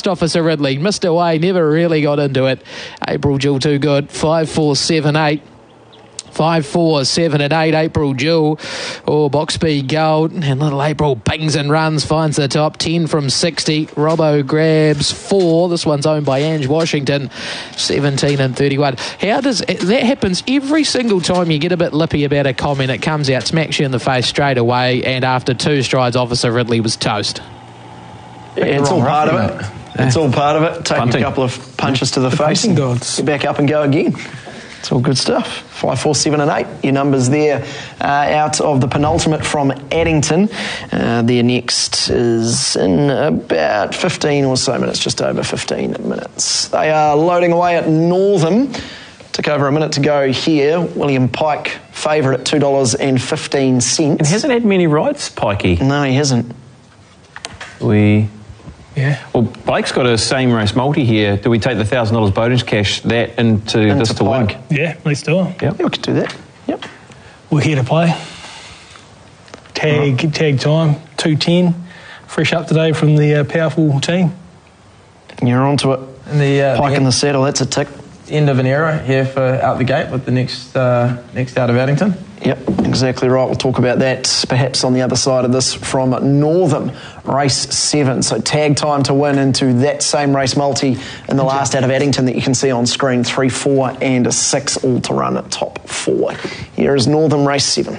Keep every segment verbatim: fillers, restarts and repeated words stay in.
just Officer Ridley. Missed away, never really got into it. April Jewel too good. five, four, seven, eight. Five, four, seven, and eight. April Jewel. Oh, box speed gold. And little April bangs and runs, finds the top. ten from sixty. Robbo grabs four. This one's owned by Ange Washington. seventeen and thirty-one. How does that happens every single time you get a bit lippy about a comment? It comes out, smacks you in the face straight away, and after two strides, Officer Ridley was toast. Yeah, it's all part of it. It's all part of it. Take a couple of punches to the face and get back up and go again. It's all good stuff. Five, four, seven, and eight. Your numbers there uh, out of the penultimate from Addington. Uh, their next is in about fifteen or so minutes, just over fifteen minutes. They are loading away at Northam. Took over a minute to go here. William Pike, favourite at two dollars and fifteen cents. And hasn't had many rides, Pikey. No, he hasn't. We... Yeah. Well, Blake's got a same race multi here. Do we take the one thousand dollars bonus cash that into, into this to Pike. win? Yeah, let's do it. Yep. Yeah, we could do that. Yep. We're here to play. Tag, right. tag time, two ten. Fresh up today from the uh, powerful team. You're onto it. And the, uh, Pike the in the saddle, that's a tick. End of an era here for out the gate with the next uh, next out of Addington. Yep, exactly right. We'll talk about that perhaps on the other side of this from Northam, race seven. So tag time to win into that same race multi in the last out of Addington that you can see on screen. Three, four and a six all to run at top four. Here is Northam, race seven.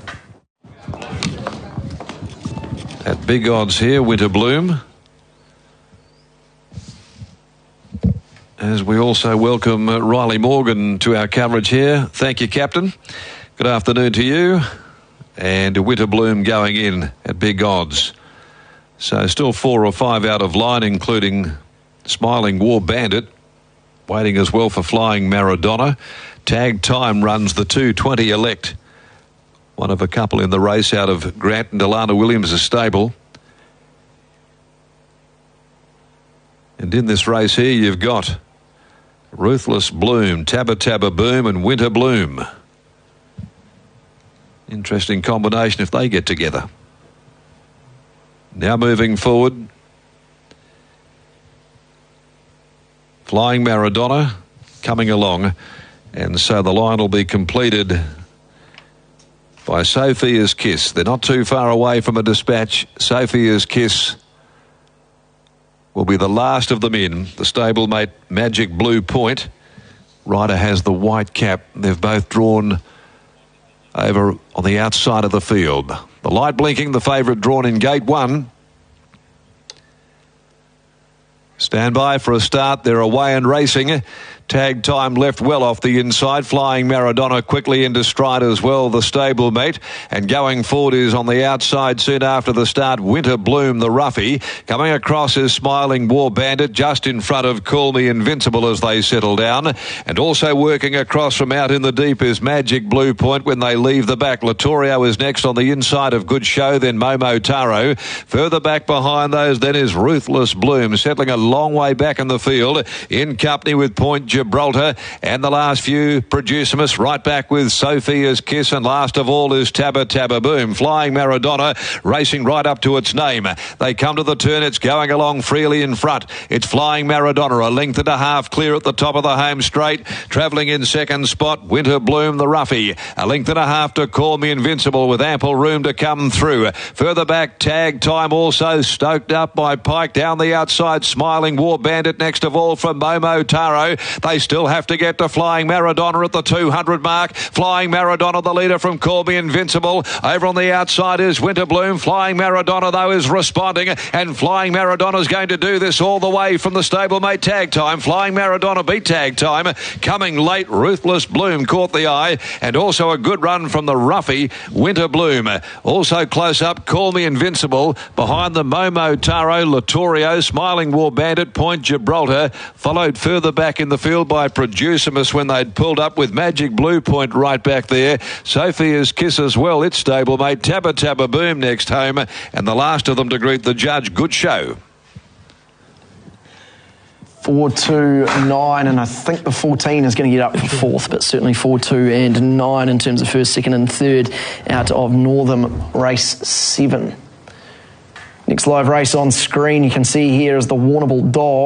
At big odds here, Winter Bloom. As we also welcome uh, Riley Morgan to our coverage here. Thank you, Captain. Good afternoon to you. And Winter Bloom going in at big odds. So still four or five out of line, including Smiling War Bandit. Waiting as well for Flying Maradona. Tag time runs the two twenty Elect. One of a couple in the race out of Grant and Delana Williams' stable. And in this race here, you've got Ruthless Bloom, Tabba Tabba Boom, and Winter Bloom. Interesting combination if they get together. Now moving forward. Flying Maradona coming along. And so the line will be completed by Sophia's Kiss. They're not too far away from a dispatch. Sophia's Kiss will be the last of them in. The stablemate Magic Blue Point. Rider has the white cap. They've both drawn over on the outside of the field. The light blinking, the favourite drawn in gate one. Stand by for a start. They're away and racing. Tag time left well off the inside. Flying Maradona quickly into stride as well, the stablemate. And going forward is on the outside soon after the start, Winter Bloom, the roughie. Coming across is Smiling War Bandit, just in front of Call Me Invincible as they settle down. And also working across from out in the deep is Magic Blue Point when they leave the back. Latorio is next on the inside of Good Show, then Momo Taro. Further back behind those then is Ruthless Bloom, settling a long way back in the field, in company with Point Gibraltar, and the last few Producimus right back with Sophia's Kiss, and last of all is Tabba Tabba Boom. Flying Maradona racing right up to its name. They come to the turn, it's going along freely in front. It's Flying Maradona, a length and a half clear at the top of the home straight, travelling in second spot Winter Bloom, the roughie, a length and a half to Call Me Invincible with ample room to come through. Further back, Tag Time also stoked up by Pike down the outside. Smiling War Bandit next of all from Momo Taro. They still have to get to Flying Maradona at the two hundred mark. Flying Maradona, the leader from Call Me Invincible. Over on the outside is Winter Bloom. Flying Maradona, though, is responding, and Flying Maradona is going to do this all the way from the stablemate Tag Time. Flying Maradona beat Tag Time. Coming late, Ruthless Bloom caught the eye, and also a good run from the roughie, Winter Bloom. Also close up, Call Me Invincible. Behind the Momo Taro, Latorio, Smiling War Bandit, Point Gibraltar, followed further back in the field by Producimus when they'd pulled up with Magic Blue Point right back there. Sophia's Kiss as well, its stablemate Tabba Tabba Boom next home, and the last of them to greet the judge, Good Show. four, two, nine, and I think the fourteen is going to get up for fourth, but certainly four, two and nine in terms of first, second and third out of Northam race seven. Next live race on screen you can see here is the Warrnambool Dog.